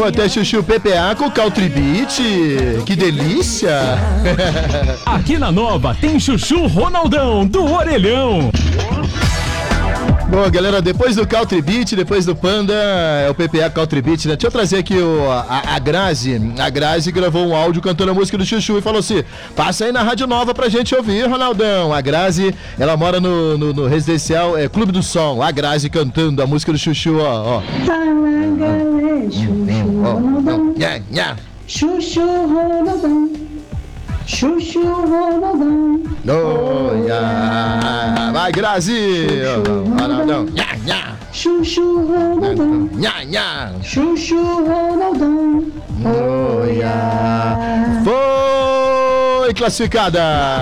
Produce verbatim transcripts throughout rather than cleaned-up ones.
Pô, até Chuchu P P A com Caltribite. Que delícia. Aqui na Nova tem Chuchu Ronaldão do Orelhão. Bom, galera, depois do Caltribite, depois do Panda, é o P P A Caltribite, né? Deixa eu trazer aqui o, a, a Grazi. A Grazi gravou um áudio cantando a música do Chuchu e falou assim: passa aí na Rádio Nova pra gente ouvir, Ronaldão. A Grazi, ela mora no, no, no residencial é, Clube do Som. A Grazi cantando a música do Chuchu, ó. ó. Fala, galera, Chuchu Ronaldão. Chuchu Ronaldão. Chuchu Ronaldão. Oh, yeah. Vai, Grazi! Ronaldão! Nha, nha. Chuchu Ronaldão. Nha, nha. Chuchu Ronaldão. Oh, yeah. Foi classificada!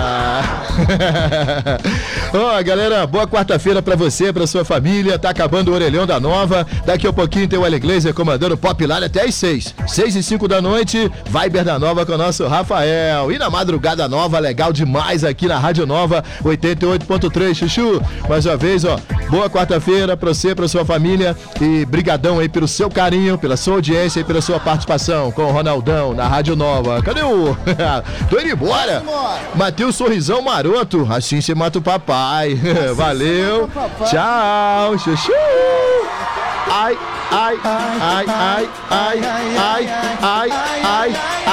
Ó, oh, galera, boa quarta-feira pra você, pra sua família. Tá acabando o Orelhão da Nova. Daqui a pouquinho tem o Hélio Iglesias comandando o Pop Lar até às seis. Seis e cinco da noite, Viber da Nova com o nosso Rafael. E na madrugada nova, legal demais aqui na Rádio Nova, oitenta e oito ponto três. Chuchu, mais uma vez, ó, boa quarta-feira pra você, pra sua família. E brigadão aí pelo seu carinho, pela sua audiência e pela sua participação com o Ronaldão na Rádio Nova. Cadê o... Tô indo embora. Matheus Sorrisão Maroto, assim você mata o papai. Valeu. Tchau, Chuchu. Ai, ai, ai, ai, ai, ai, ai, ai, ai.